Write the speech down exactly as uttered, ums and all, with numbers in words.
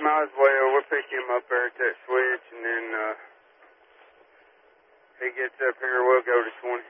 might as well. We'll pick him up there at that switch, and then uh, he gets up here, we'll go to twenty.